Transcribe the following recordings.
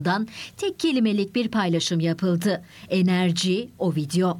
tek kelimelik bir paylaşım yapıldı. Enerji o video.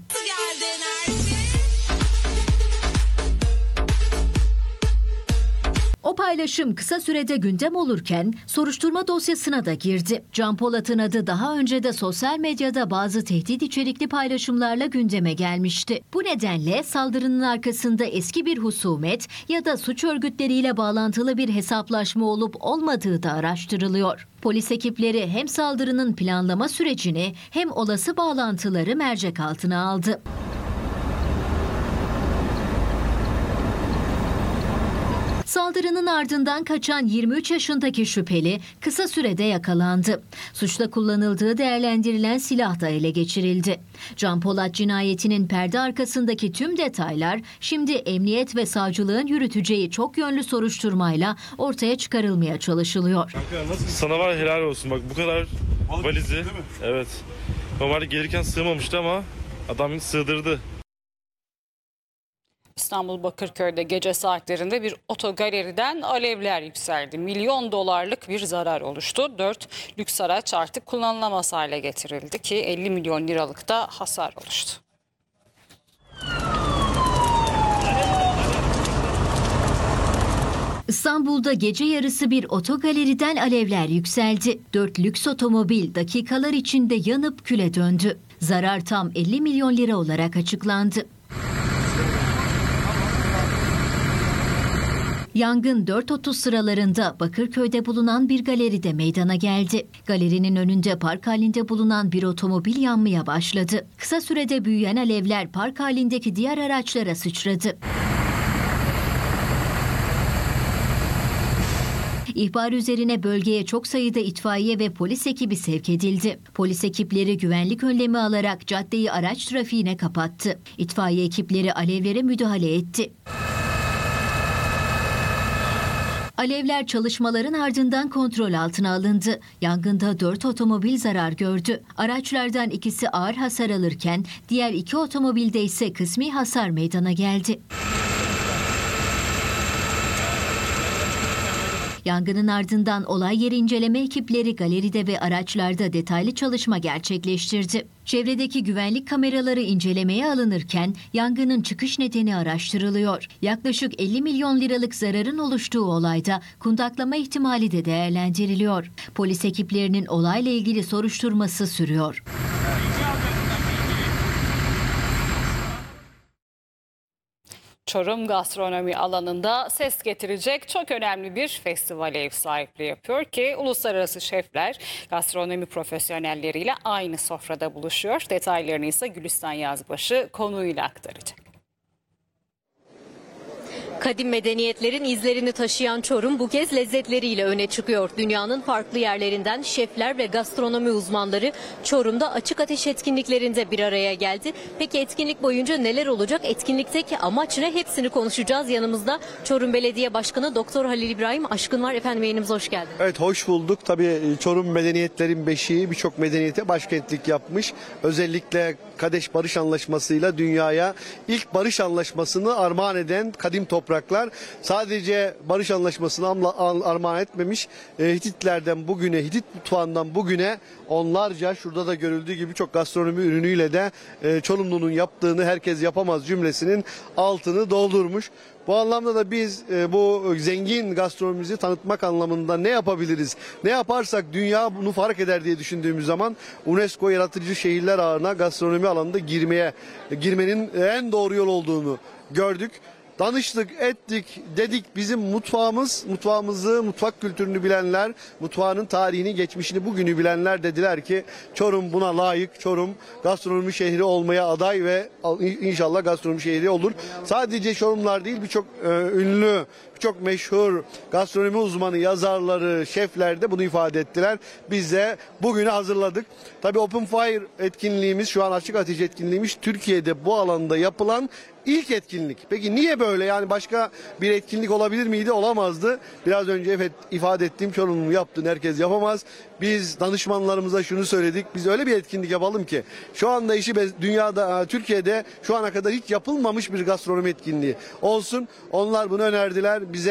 O paylaşım kısa sürede gündem olurken soruşturma dosyasına da girdi. Can Polat'ın adı daha önce de sosyal medyada bazı tehdit içerikli paylaşımlarla gündeme gelmişti. Bu nedenle saldırının arkasında eski bir husumet ya da suç örgütleriyle bağlantılı bir hesaplaşma olup olmadığı da araştırılıyor. Polis ekipleri hem saldırının planlama sürecini hem olası bağlantıları mercek altına aldı. Saldırının ardından kaçan 23 yaşındaki şüpheli kısa sürede yakalandı. Suçta kullanıldığı değerlendirilen silah da ele geçirildi. Can Polat cinayetinin perde arkasındaki tüm detaylar şimdi emniyet ve savcılığın yürüteceği çok yönlü soruşturmayla ortaya çıkarılmaya çalışılıyor. Sana var helal olsun, bak bu kadar valizi. Evet. Normalde gelirken sığmamıştı ama adam sığdırdı. İstanbul Bakırköy'de gece saatlerinde bir otogaleriden alevler yükseldi. Milyon dolarlık bir zarar oluştu. 4 lüks araç artık kullanılamaz hale getirildi ki 50 milyon liralık da hasar oluştu. İstanbul'da gece yarısı bir otogaleriden alevler yükseldi. 4 lüks otomobil dakikalar içinde yanıp küle döndü. Zarar tam 50 milyon lira olarak açıklandı. Yangın 4.30 sıralarında Bakırköy'de bulunan bir galeride meydana geldi. Galerinin önünde park halinde bulunan bir otomobil yanmaya başladı. Kısa sürede büyüyen alevler park halindeki diğer araçlara sıçradı. İhbar üzerine bölgeye çok sayıda itfaiye ve polis ekibi sevk edildi. Polis ekipleri güvenlik önlemi alarak caddeyi araç trafiğine kapattı. İtfaiye ekipleri alevlere müdahale etti. Alevler çalışmaların ardından kontrol altına alındı. Yangında 4 otomobil zarar gördü. Araçlardan ikisi ağır hasar alırken diğer 2 otomobilde ise kısmi hasar meydana geldi. Yangının ardından olay yeri inceleme ekipleri galeride ve araçlarda detaylı çalışma gerçekleştirdi. Çevredeki güvenlik kameraları incelemeye alınırken yangının çıkış nedeni araştırılıyor. Yaklaşık 50 milyon liralık zararın oluştuğu olayda kundaklama ihtimali de değerlendiriliyor. Polis ekiplerinin olayla ilgili soruşturması sürüyor. Çorum gastronomi alanında ses getirecek çok önemli bir festivale ev sahipliği yapıyor ki uluslararası şefler gastronomi profesyonelleriyle aynı sofrada buluşuyor. Detaylarını ise Gülistan Yazbaşı konuğuyla aktaracak. Kadim medeniyetlerin izlerini taşıyan Çorum bu kez lezzetleriyle öne çıkıyor. Dünyanın farklı yerlerinden şefler ve gastronomi uzmanları Çorum'da açık ateş etkinliklerinde bir araya geldi. Peki etkinlik boyunca neler olacak? Etkinlikteki amaç ne? Hepsini konuşacağız. Yanımızda Çorum Belediye Başkanı Doktor Halil İbrahim Aşkın var. Efendim yayınımıza hoş geldiniz. Evet, hoş bulduk. Tabii Çorum medeniyetlerin beşiği, birçok medeniyete başkentlik yapmış. Özellikle Kadeş Barış Anlaşması'yla dünyaya ilk barış anlaşmasını armağan eden kadim topraklar. Sadece barış anlaşmasını armağan etmemiş. Hititlerden bugüne, Hitit mutfağından bugüne onlarca, şurada da görüldüğü gibi çok gastronomi ürünüyle de Çorumlu'nun yaptığını herkes yapamaz cümlesinin altını doldurmuş. Bu anlamda da biz bu zengin gastronomimizi tanıtmak anlamında ne yapabiliriz? Ne yaparsak dünya bunu fark eder diye düşündüğümüz zaman UNESCO yaratıcı şehirler ağına gastronomi alanında girmenin en doğru yol olduğunu gördük. Danıştık, ettik, dedik bizim mutfağımızı, mutfak kültürünü bilenler, mutfağının tarihini, geçmişini, bugünü bilenler dediler ki Çorum buna layık, Çorum gastronomi şehri olmaya aday ve inşallah gastronomi şehri olur. Sadece Çorumlar değil, birçok ünlü, birçok meşhur gastronomi uzmanı, yazarları, şefler de bunu ifade ettiler. Biz de bugünü hazırladık. Tabii Open Fire etkinliğimiz, şu an açık ateş etkinliğimiz Türkiye'de bu alanda yapılan İlk etkinlik. Peki niye böyle? Yani başka bir etkinlik olabilir miydi? Olamazdı. Biraz önce ifade ettiğim Çorum'un yaptığını herkes yapamaz. Biz danışmanlarımıza şunu söyledik. Biz öyle bir etkinlik yapalım ki şu anda dünyada, Türkiye'de şu ana kadar hiç yapılmamış bir gastronomi etkinliği olsun. Onlar bunu önerdiler. Bize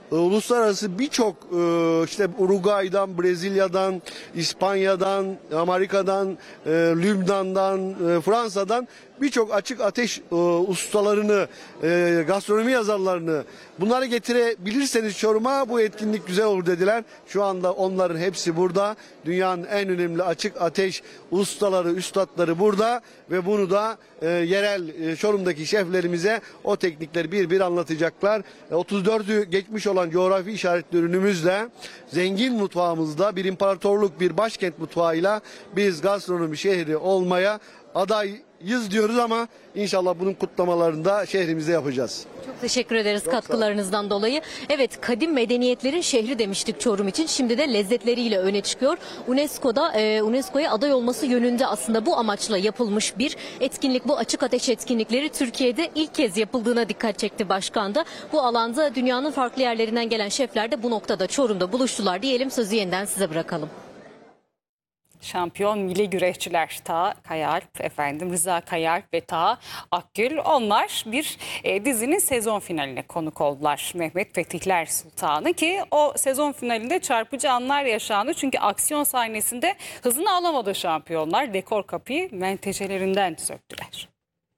uluslararası birçok işte Uruguay'dan, Brezilya'dan, İspanya'dan, Amerika'dan, Lübnan'dan, Fransa'dan birçok açık ateş ustalarını, gastronomi yazarlarını bunları getirebilirseniz Çorum'a bu etkinlik güzel olur dediler. Şu anda onların hepsi burada. Dünyanın en önemli açık ateş ustaları, üstadları burada ve bunu da yerel Çorum'daki şeflerimize o teknikleri bir anlatacaklar. 34'ü geçmiş olan coğrafi işaretli ürünümüzle, zengin mutfağımızda bir imparatorluk, bir başkent mutfağıyla biz gastronomi şehri olmaya adayız diyoruz ama inşallah bunun kutlamalarında şehrimizde yapacağız. Çok teşekkür ederiz katkılarınızdan dolayı. Evet, kadim medeniyetlerin şehri demiştik Çorum için. Şimdi de lezzetleriyle öne çıkıyor. UNESCO'ya aday olması yönünde aslında bu amaçla yapılmış bir etkinlik. Bu açık ateş etkinlikleri Türkiye'de ilk kez yapıldığına dikkat çekti başkan da. Bu alanda dünyanın farklı yerlerinden gelen şefler de bu noktada Çorum'da buluştular diyelim. Sözü yeniden size bırakalım. Şampiyon milli güreşçiler Taha Kayaalp, Rıza Kayaalp ve Taha Akgül, onlar bir dizinin sezon finaline konuk oldular. Mehmet Fetihler Sultanı, ki o sezon finalinde çarpıcı anlar yaşandı. Çünkü aksiyon sahnesinde hızını alamadı şampiyonlar. Dekor kapıyı menteşelerinden söktüler.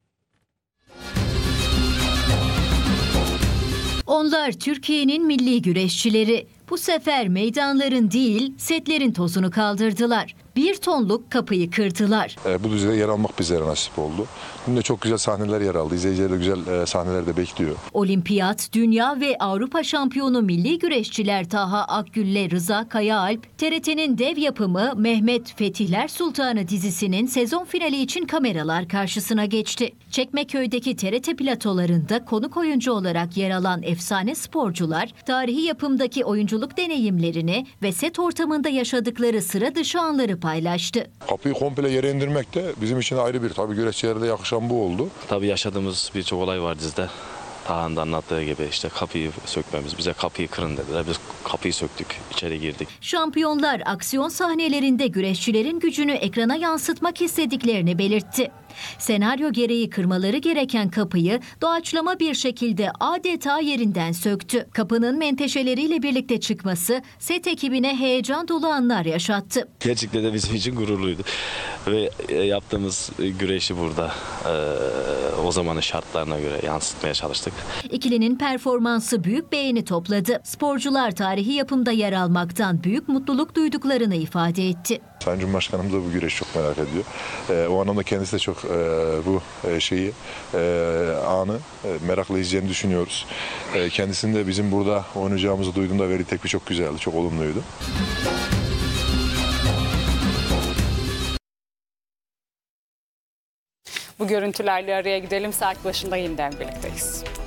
Onlar Türkiye'nin milli güreşçileri. Bu sefer meydanların değil, setlerin tozunu kaldırdılar. 1 tonluk kapıyı kırdılar. Bu dizide yer almak bizlere nasip oldu. Bunda çok güzel sahneler yer aldı. İzleyiciler de güzel sahneler de bekliyor. Olimpiyat, dünya ve Avrupa şampiyonu milli güreşçiler Taha Akgül'le Rıza Kayaalp, TRT'nin dev yapımı Mehmet Fetihler Sultanı dizisinin sezon finali için kameralar karşısına geçti. Çekmeköy'deki TRT platolarında konuk oyuncu olarak yer alan efsane sporcular, tarihi yapımdaki oyunculuk deneyimlerini ve set ortamında yaşadıkları sıra dışı anları paylaştı. Kapıyı komple yere indirmek de bizim için ayrı bir, tabii güreşçilere de yakışan bu oldu. Tabii yaşadığımız birçok olay var dizide. Taha'nın da anlattığı gibi işte kapıyı sökmemiz, bize kapıyı kırın dediler. Biz kapıyı söktük, içeri girdik. Şampiyonlar aksiyon sahnelerinde güreşçilerin gücünü ekrana yansıtmak istediklerini belirtti. Senaryo gereği kırmaları gereken kapıyı doğaçlama bir şekilde adeta yerinden söktü. Kapının menteşeleriyle birlikte çıkması set ekibine heyecan dolu anlar yaşattı. Gerçekten de bizim için gururluydu. Ve yaptığımız güreşi burada o zamanın şartlarına göre yansıtmaya çalıştık. İkilinin performansı büyük beğeni topladı. Sporcular tarihi yapımda yer almaktan büyük mutluluk duyduklarını ifade etti. Sayın Cumhurbaşkanım da bu güreşi çok merak ediyor. O anlamda kendisi de çok bu anı merakla izleyeceğini düşünüyoruz. Kendisinin de bizim burada oynayacağımızı duyduğunda verdiği tepki çok güzeldi, çok olumluydu. Bu görüntülerle araya gidelim. Saat başında yeniden birlikteyiz.